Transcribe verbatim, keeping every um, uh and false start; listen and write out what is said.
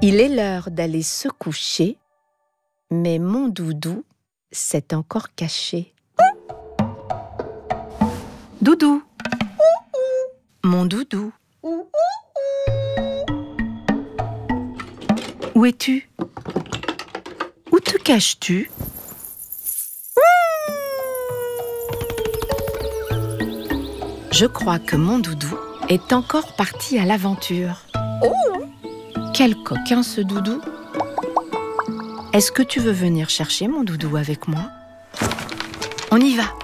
Il est l'heure d'aller se coucher, mais mon doudou s'est encore caché. Doudou, mon doudou, où es-tu? Où te caches-tu? Je crois que mon doudou est encore parti à l'aventure. Quel coquin ce doudou! Est-ce que tu veux venir chercher mon doudou avec moi? On y va!